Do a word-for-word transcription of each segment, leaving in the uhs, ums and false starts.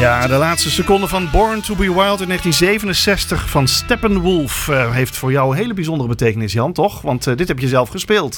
Ja, de laatste seconde van Born to be Wild in negentien zevenenzestig van Steppenwolf uh, heeft voor jou een hele bijzondere betekenis, Jan, toch? Want uh, dit heb je zelf gespeeld.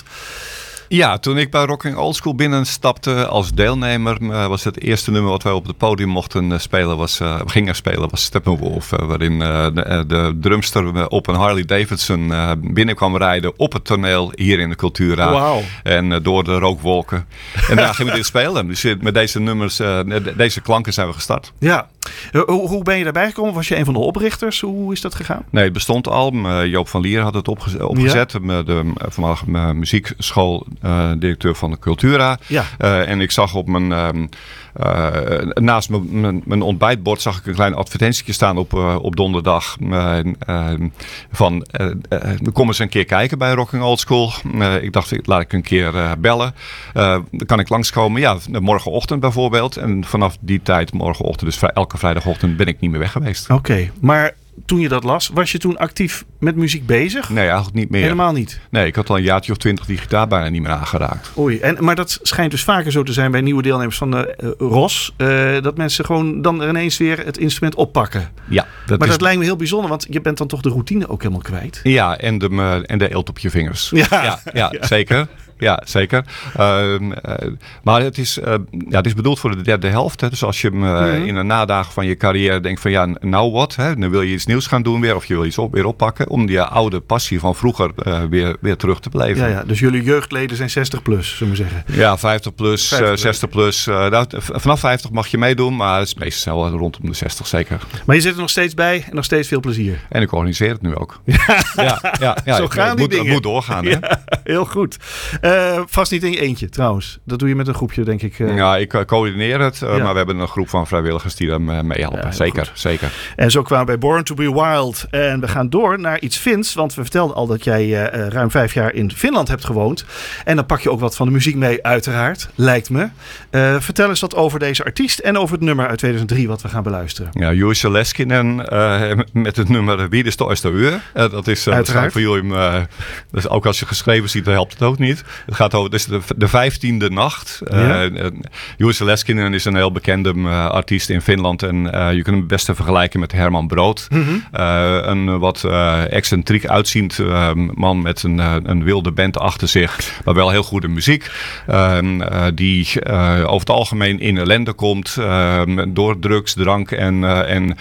Ja, toen ik bij Rocking Old School binnenstapte als deelnemer, uh, was het eerste nummer wat wij op het podium mochten uh, spelen, was, uh, gingen spelen, was Steppenwolf. Uh, waarin uh, de, de drumster op een Harley Davidson uh, binnenkwam rijden op het toneel hier in de Cultura. Wow. En uh, door de rookwolken. En daar gingen we dit spelen. Dus met deze nummers, uh, deze klanken zijn we gestart. Ja. Hoe, hoe ben je daarbij gekomen? Was je een van de oprichters? Hoe is dat gegaan? Nee, het bestond al. Uh, Joop van Lier had het opgezet. opgezet ja. De voormalige uh, muziekschooldirecteur uh, van de Cultura. Ja. Uh, en ik zag op mijn... Um, Uh, naast mijn, mijn, mijn ontbijtbord zag ik een klein advertentietje staan op, uh, op donderdag. Uh, uh, van, uh, uh, kom eens een keer kijken bij Rocking Old School. Uh, ik dacht, laat ik een keer uh, bellen. Uh, dan kan ik langskomen. Ja, morgenochtend bijvoorbeeld. En vanaf die tijd, morgenochtend, dus elke vrijdagochtend, ben ik niet meer weg geweest. Oké, okay, maar... Toen je dat las, was je toen actief met muziek bezig? Nee, eigenlijk niet meer. Helemaal niet? Nee, ik had al een jaartje of twintig die gitaar bijna niet meer aangeraakt. Oei, en, maar dat schijnt dus vaker zo te zijn bij nieuwe deelnemers van de uh, R O S. Uh, dat mensen gewoon dan ineens weer het instrument oppakken. Ja. Dat maar is... dat lijkt me heel bijzonder, want je bent dan toch de routine ook helemaal kwijt? Ja, en de, uh, en de eelt op je vingers. Ja, ja, ja, ja. zeker. Ja, zeker. Uh, uh, maar het is, uh, ja, het is bedoeld voor de derde helft. Hè. Dus als je uh, mm-hmm. in de nadagen van je carrière denkt van ja, nou wat? Hè? Dan wil je iets nieuws gaan doen weer. Of je wil iets op, weer oppakken. Om die oude passie van vroeger uh, weer, weer terug te beleven. Ja, ja. Dus jullie jeugdleden zijn zestig plus, zullen we zeggen? Ja, vijftig plus, vijftig uh, zestig plus. Uh, nou, vanaf vijftig mag je meedoen. Maar het is meestal rondom de zestig zeker. Maar je zit er nog steeds bij en nog steeds veel plezier. En ik organiseer het nu ook. Ja, ja, ja, ja. Zo gaan het die moet, dingen. Het moet doorgaan. Hè? Ja, heel goed. Uh, vast niet in je eentje trouwens. Dat doe je met een groepje, denk ik. Uh... Ja, ik uh, coördineer het. Uh, ja. Maar we hebben een groep van vrijwilligers die er uh, mee helpen. Ja, zeker, goed. zeker. En zo kwamen we bij Born to be Wild. En we gaan door naar iets Fins. Want we vertelden al dat jij uh, ruim vijf jaar in Finland hebt gewoond. En dan pak je ook wat van de muziek mee, uiteraard. Lijkt me. Uh, vertel eens wat over deze artiest en over het nummer uit tweeduizend drie wat we gaan beluisteren. Ja, Juuso Leskinen uh, met het nummer Wie is de uur. Uh, dat is uh, voor jullie. Uh, dus ook als je geschreven ziet, dan helpt het ook niet. Het gaat over dus de, de vijftiende nacht. Ja. Uh, Juuso Leskinen is een heel bekende uh, artiest in Finland. En uh, je kunt hem het beste vergelijken met Herman Brood. Mm-hmm. Uh, een wat uh, excentriek uitziend uh, man met een, uh, een wilde band achter zich. Maar wel heel goede muziek. Uh, uh, die uh, over het algemeen in ellende komt. Uh, door drugs, drank en, uh, en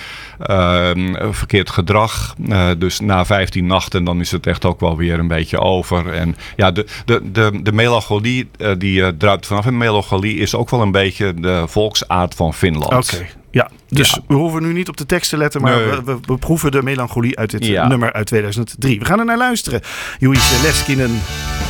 uh, verkeerd gedrag. Uh, dus na vijftien nachten dan is het echt ook wel weer een beetje over. En ja, de, de, de, de melancholie uh, die uh, druipt vanaf. En melancholie is ook wel een beetje de volksaard van Finland. Oké. Okay. Ja, dus ja. we hoeven nu niet op de tekst te letten, maar nee. we, we, we proeven de melancholie uit dit ja. nummer uit tweeduizend drie. We gaan er naar luisteren. Juuso Leskinen.